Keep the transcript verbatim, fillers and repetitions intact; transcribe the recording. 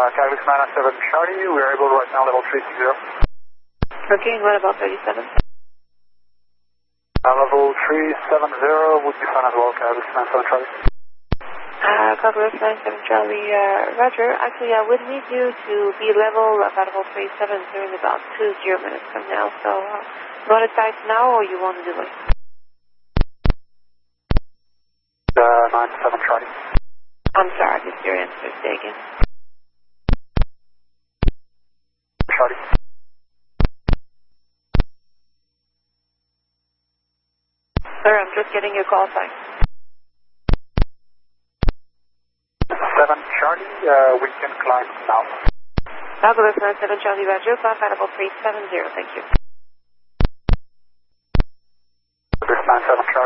Calvis nine seven Charlie, we are able right now level three six zero. Okay, and what about thirty-seven? Uh, level three seven zero would be fine as well, Calvis nine seven Charlie. Uh, Calvis nine seven Charlie, uh, Roger. Actually, I would need you to be level about level three seven zero in about two zero minutes from now, so uh, you want to type now or you want to do it? Uh, nine seven Charlie. I'm sorry, I missed your answer. Say again. Charlie. Sir, I'm just getting your call sign. seven Charlie, uh, we can climb now. Calvis nine seven Charlie, Roger. Climb at level three seven zero, thank you. Calvis nine seven Charlie.